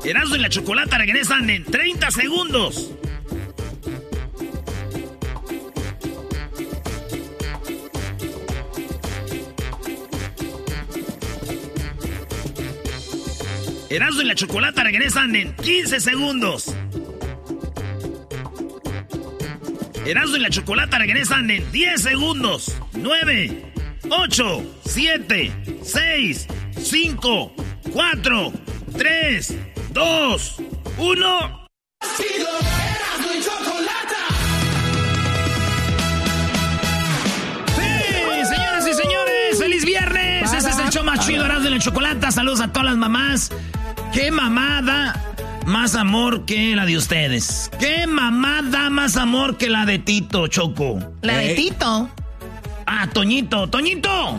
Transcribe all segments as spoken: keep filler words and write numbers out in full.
Erasmo y la Chocolata regresan en treinta segundos. Erasmo y la Chocolata regresan en quince segundos. Erasmo y la Chocolata regresan en diez segundos. nueve, ocho, siete, seis, cinco, cuatro, tres, dos, uno. Erasmo y Chocolata. ¡Sí, señoras y señores! ¡Feliz viernes! Ese es el show más chido, Erasmo y la Chocolata. Saludos a todas las mamás. ¿Qué mamá da más amor que la de ustedes? ¿Qué mamá da más amor que la de Tito, Choco? ¿La de ¿Eh? Tito? Ah, Toñito, ¡Toñito!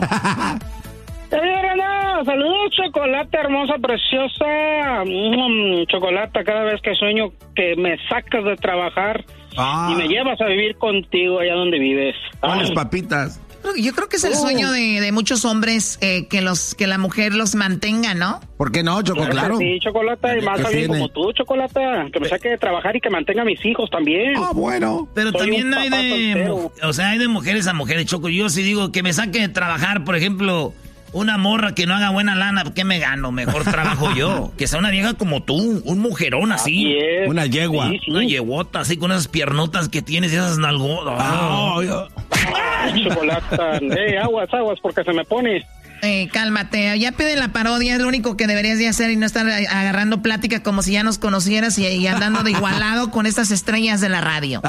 No, saludos, Chocolata hermosa, preciosa. Mm, Chocolata, cada vez que sueño que me sacas de trabajar ah. y me llevas a vivir contigo allá donde vives. ¿Cuáles papitas? Yo creo que es el sueño de, de muchos hombres eh, que los que la mujer los mantenga, ¿no? ¿Por qué no, Choco? Claro. Sí, Chocolata, y más alguien como tú, Chocolata, que me saque de trabajar y que mantenga a mis hijos también. Ah, bueno. Pero Soy también un hay papá de, soltero. o sea, hay de mujeres a mujeres, Choco. Yo sí digo que me saque de trabajar, por ejemplo, una morra que no haga buena lana, ¿qué me gano? Mejor trabajo yo. Que sea una vieja como tú, un mujerón así. Es. Una yegua. Sí, sí. Una yeguota así con esas piernotas que tienes y esas nalgotas. Ah, yo... Ay, Chocolata, eh, aguas, aguas, porque se me pone. Eh, cálmate, ya pide la parodia, es lo único que deberías de hacer y no estar agarrando plática como si ya nos conocieras y, y andando de igualado con estas estrellas de la radio.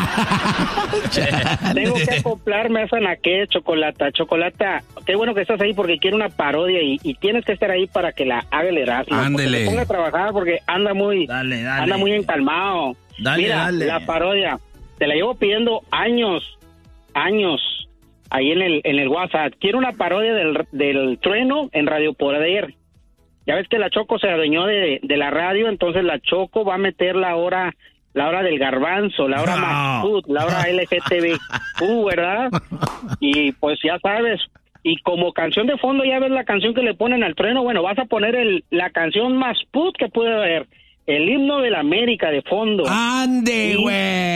Tengo que acoplarme a esa naque, Chocolata. Chocolata, qué bueno que estás ahí porque quiero una parodia y, y tienes que estar ahí para que la haga el Erasmo. Ándele. Se ponga a trabajar porque anda muy, Dale, dale. anda muy encalmado. Dale, Mira, dale. la parodia, te la llevo pidiendo años, años, ahí en el, en el WhatsApp. Quiero una parodia del, del trueno en Radio Poder. Ya ves que la Choco se adueñó de, de la radio, entonces la Choco va a meter la hora, la hora del garbanzo, la hora No. más food, la hora L G T B Q, ¿verdad? Y pues ya sabes, y como canción de fondo ya ves la canción que le ponen al trueno, bueno, vas a poner el, la canción más put que puede haber, el himno de la América de fondo. ¡Ande, Y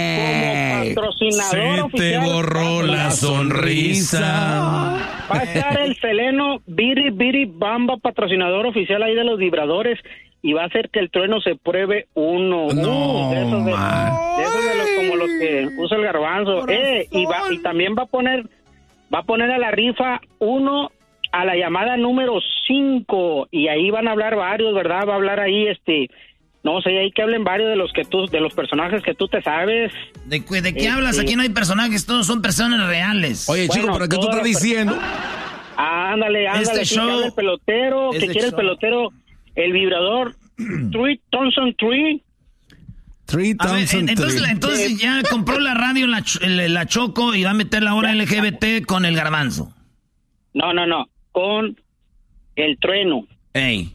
güey! como patrocinador Se oficial, te borró la sonrisa. va a estar el Seleno Biri Biri Bamba, patrocinador oficial ahí de los vibradores, y va a hacer que el trueno se pruebe uno. No, uh, de esos de, man. de esos de los como los que usa el garbanzo. Eh, y va y también va a poner va a poner a la rifa uno a la llamada número cinco, y ahí van a hablar varios, ¿verdad? Va a hablar ahí este no sé, hay que hablen varios de los que tú, de los personajes que tú te sabes. ¿De, cu- de qué Eh, hablas? sí. Aquí no hay personajes, todos son personas reales. Oye, Bueno, chico, ¿pero qué tú todas estás las diciendo? Ándale, ándale, Este sí, show- que hable el pelotero, este que quiere el show- pelotero, el vibrador, Tree Thompson Tree. Three A ver, Thompson en- entonces, Tree. entonces ya compró la radio la, Ch- el- la Choco y va a meter la hora L G B T con el garbanzo. No, no, no, con el trueno. Ey.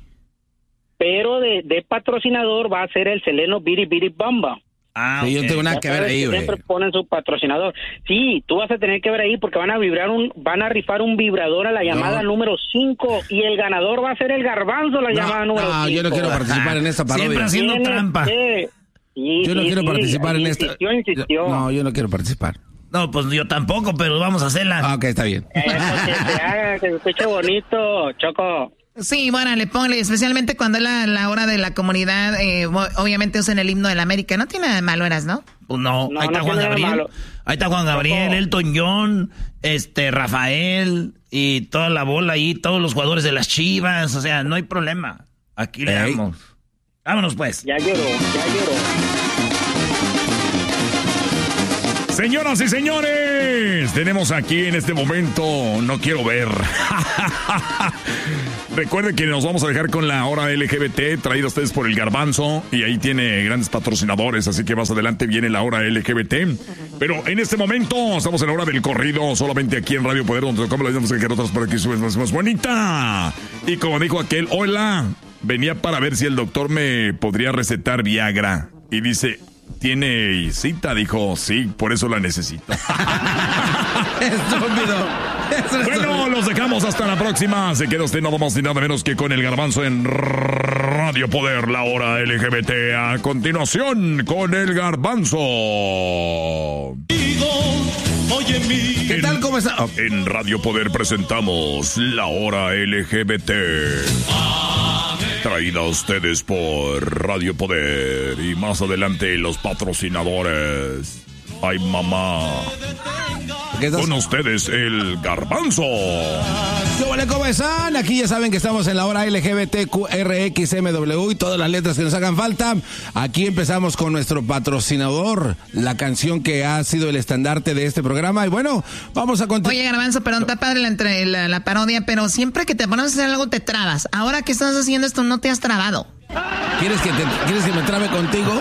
Pero de, de patrocinador va a ser el Seleno Biri Biri Bamba. Ah, Sí, yo ok. tengo nada Ya que ver sabes ahí, que güey. siempre ponen su patrocinador. Sí, tú vas a tener que ver ahí porque van a vibrar un, van a rifar un vibrador a la llamada No. número cinco y el ganador va a ser el garbanzo la llamada No, número cinco. no, yo no quiero participar en esta Siempre parodia. haciendo Tienes trampa. que- Sí, Yo no sí, quiero sí, participar en esta. insistió, insistió. No, yo no quiero participar. No, pues yo tampoco, pero vamos a hacerla. Ah, ok, está bien. Eso, que se haga, que se escuche bonito, Choco. Sí, bueno, le ponle, especialmente cuando es la, la hora de la comunidad, eh, bo- obviamente usan el himno de la América. No tiene nada de malo, Eras, ¿no? Pues no, No, ahí está no Juan tiene nada Gabriel. malo. Ahí está Juan Gabriel, Choco. Elton John, este, Rafael y toda la bola ahí, todos los jugadores de las Chivas. O sea, no hay problema. Aquí le Ey. damos. Vámonos pues. Ya lloró, ya lloró. Señoras y señores, tenemos aquí en este momento, no quiero ver. Recuerden que nos vamos a dejar con la hora L G B T, traída a ustedes por el Garbanzo, y ahí tiene grandes patrocinadores, así que más adelante viene la hora L G B T. Pero en este momento estamos en la hora del corrido, solamente aquí en Radio Poder, donde tocamos las mismas que otras por aquí suben más, más bonita. Y como dijo aquel, hola, venía para ver si el doctor me podría recetar Viagra. Y dice, ¿tiene cita? Dijo, sí, por eso la necesito. Estúpido. Eso es Bueno, los dejamos hasta la próxima. Se queda usted nada más y nada menos que con el Garbanzo en Radio Poder, la hora L G B T. A continuación, con el Garbanzo. ¿Qué tal? ¿Cómo está? Oh. En Radio Poder presentamos la hora L G B T. Traída a ustedes por Radio Poder. Y más adelante los patrocinadores. Ay, mamá. Con ustedes, el Garbanzo. ¿Cómo están? Aquí ya saben que estamos en la hora L G B T Q R X M W y todas las letras que nos hagan falta. Aquí empezamos con nuestro patrocinador, la canción que ha sido el estandarte de este programa. Y bueno, vamos a continuar. Oye, Garbanzo, pero está padre la, entre, la, la parodia, pero siempre que te pones a hacer algo te trabas. Ahora que estás haciendo esto no te has trabado. ¿Quieres que, te, ¿quieres que me trabe contigo?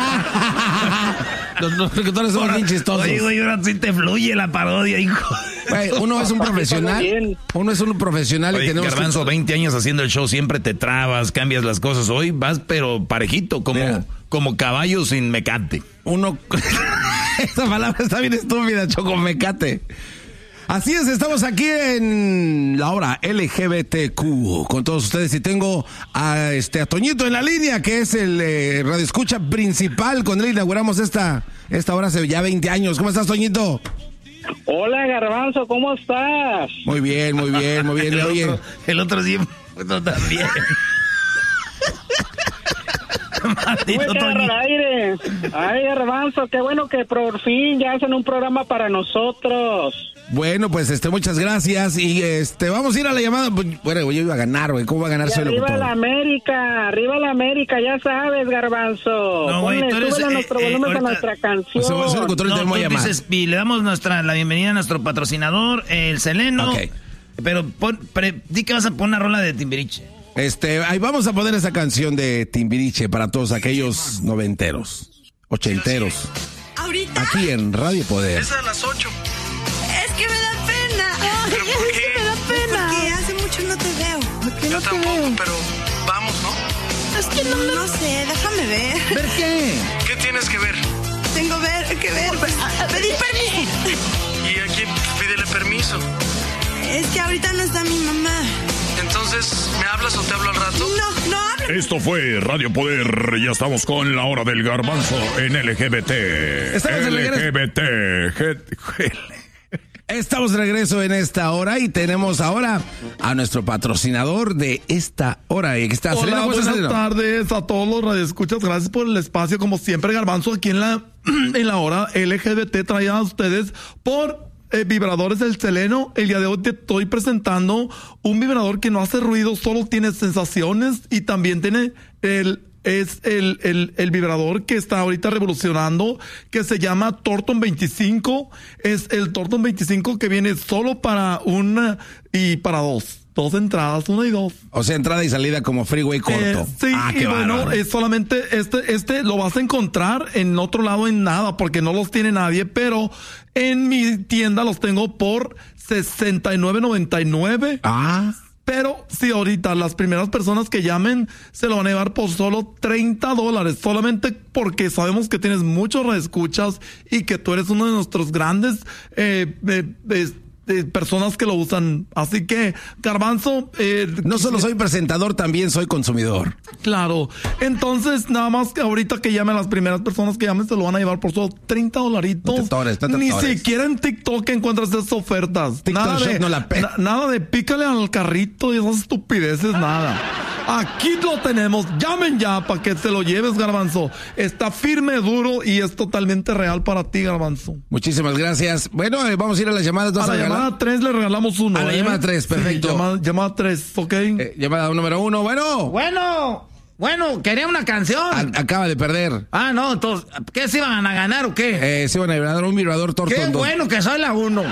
Los, los locutores son bien chistosos. Oye, güey, ahora sí te fluye la parodia, hijo. Güey, uno es un profesional. Uno es un profesional. Oye, y tenemos Garbanzo, que... veinte años haciendo el show, siempre te trabas, cambias las cosas. Hoy vas, pero parejito, como, como caballo sin mecate. Uno... Esta palabra está bien estúpida, Choco, mecate. Así es, estamos aquí en la hora L G B T Q con todos ustedes y tengo a este a Toñito en la línea, que es el eh, radioescucha principal. Con él inauguramos esta, esta hora hace ya veinte años. ¿Cómo estás, Toñito? Hola, Garbanzo, ¿cómo estás? Muy bien, muy bien, muy bien. el, Oye. otro, el otro sí, otro también. Maldito Toñito. Aire. Ay, Garbanzo, qué bueno que por fin ya hacen un programa para nosotros. Bueno, pues este, muchas gracias y este, vamos a ir a la llamada. Bueno, yo iba a ganar, güey. ¿Cómo va a ganar solo? Arriba la América, arriba la América, ya sabes, Garbanzo. No, güey, tú eres, súbele eh, nuestro eh, volumen ahorita, a nuestra canción. O sea, no, tú dices, y le damos nuestra la bienvenida a nuestro patrocinador, el Seleno. Okay. Pero pon, pre, di que vas a poner una rola de Timbiriche. Este, ahí vamos a poner esa canción de Timbiriche para todos aquellos noventeros, ochenteros. ¿Ahorita? Aquí en Radio Poder. Es a las ocho. Es que me da pena. Ay, ¿Pero por es qué? que me da pena. Porque hace mucho no te veo. ¿Por qué Yo no te tampoco, veo? pero vamos, ¿no? Es que no, no sé, déjame ver. ¿Ver qué? ¿Qué tienes que ver? Tengo ver, que ver. Pedir permiso. Y aquí pídele permiso. Es que ahorita no está mi mamá. Entonces, ¿me hablas o te hablo al rato? No, no hablo. Esto fue Radio Poder. Ya estamos con la hora del Garbanzo en L G B T. Estamos en L G B T. G- Estamos de regreso en esta hora y tenemos ahora a nuestro patrocinador de esta hora. Y que está Hola, Selena, buenas Selena? tardes a todos los radioescuchas. Gracias por el espacio. Como siempre, Garbanzo, aquí en la, en la hora L G B T traída a ustedes por eh, Vibradores del Seleno. El día de hoy te estoy presentando un vibrador que no hace ruido, solo tiene sensaciones y también tiene el... Es el, el, el vibrador que está ahorita revolucionando, que se llama Torton veinticinco. Es el Torton veinticinco que viene solo para una y para dos. Dos entradas, una y dos. O sea, entrada y salida como freeway corto. Eh, sí, ah, y qué bueno, bárbaro. es solamente este, este lo vas a encontrar en otro lado en nada, porque no los tiene nadie, pero en mi tienda los tengo por sesenta y nueve noventa y nueve. Ah. Pero si ahorita las primeras personas que llamen se lo van a llevar por solo treinta dólares, solamente porque sabemos que tienes muchos reescuchas y que tú eres uno de nuestros grandes eh, eh, eh, eh, personas que lo usan. Así que, Garbanzo... Eh, no solo soy presentador, también soy consumidor. Claro. Entonces, nada más que ahorita que llamen las primeras personas que llamen se lo van a llevar por solo treinta dolaritos. No te tores, no te Ni tores. siquiera en TikTok encuentras esas ofertas. TikTok nada, Shop de, no la pe- na- nada de pícale al carrito y esas estupideces, nada. Aquí lo tenemos. Llamen ya para que te lo lleves, Garbanzo. Está firme, duro y es totalmente real para ti, Garbanzo. Muchísimas gracias. Bueno, eh, vamos a ir a las llamadas. A ¿Vas la a regalar? llamada tres le regalamos uno. A la ¿eh? llamada tres, perfecto. Sí, llamada, llamada tres, ¿ok? Eh, llamada número uno. Bueno. Bueno, bueno, quería una canción. A- acaba de perder. Ah, no, entonces, ¿qué se iban a ganar o qué? Eh, se van a vibrar un vibrador Torton. Qué dos. bueno que soy la uno.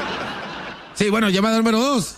Sí, bueno, llamada número dos.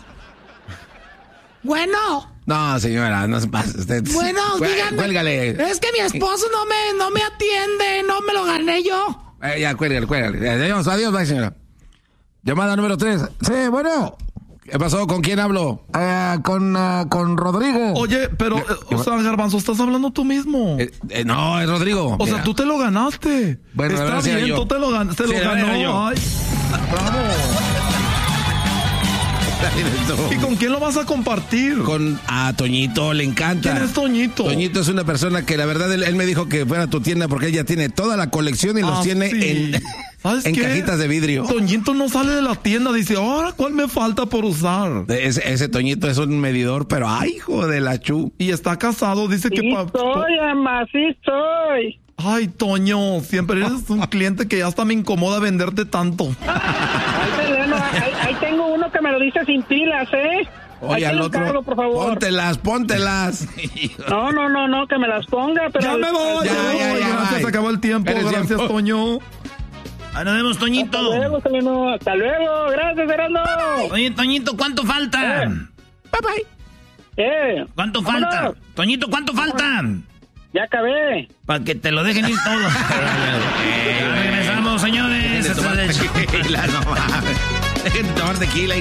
Bueno, No, señora, no se pase. Usted... bueno, Cué- dígame. Cuélgale. Es que mi esposo no me, no me atiende, no me lo gané yo. Eh, ya, cuélgale, cuélgale. Adiós, adiós, bye, señora. Llamada número tres. Sí, bueno. ¿Qué pasó? ¿Con quién hablo? Eh, con, uh, con Rodrigo. Oye, pero, eh, o sea, Garbanzo, estás hablando tú mismo. Eh, eh, no, es Rodrigo. O sea, Mira. tú te lo ganaste. Bueno, la Está verdad sí era bien, yo. tú te lo ganaste, Sí, lo la verdad era ganó. yo. Ay, bravo. ¿Y con quién lo vas a compartir? Con a Toñito, le encanta. ¿Quién es Toñito? Toñito es una persona que la verdad él, él me dijo que fuera a tu tienda porque ella tiene toda la colección y los Ah, tiene sí. en, ¿Sabes en qué? cajitas de vidrio. Toñito no sale de la tienda, dice, ahora ¿cuál me falta por usar? Ese, ese Toñito es un medidor, pero ay, hijo de la chu. Y está casado, dice que... Sí pa- soy, ama, sí soy. Ay, Toño, siempre eres un cliente que ya hasta me incomoda venderte tanto. Ahí, Seleno, ahí, ahí tengo uno que me lo dice sin pilas, ¿eh? Oye, Ahí te al lo otro, encargo, por favor. póntelas, póntelas. No, no, no, no, que me las ponga, pero... Ya me voy, Ya, ya, me ya, voy. ya, Gracias, bye. se acabó el tiempo. Eres Gracias, tiempo. Toño. Ahí nos vemos, Toñito. Hasta luego, Seleno. Hasta luego. Gracias, Erasmo. Oye, Toñito, ¿cuánto falta? Eh. Bye bye. Eh, ¿Cuánto vámonos. falta? Toñito, ¿cuánto falta? Ya acabé. Para que te lo dejen ir todo. Ya regresamos, señores. Dejen de tomar tequila, no mames. Dejen de tomar tequila, hijo.